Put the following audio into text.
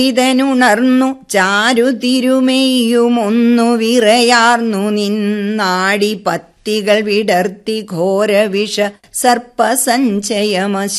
ഇതനുണർന്നു ചാരു തിരുമെയ്യുമൊന്നു വിറയാർന്നു നിന്നാടി പത്തികൾ വിടർത്തി ഘോരവിഷ സർപ്പസഞ്ചയമശി